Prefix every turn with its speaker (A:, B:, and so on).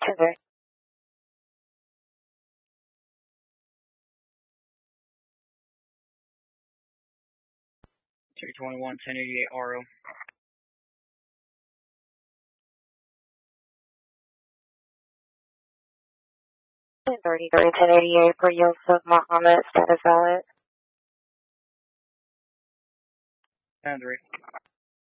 A: 10-3.
B: 221, 1088 RO.
A: 1033, 1088 for Yusuf Muhammad, status valid.
B: 10-3.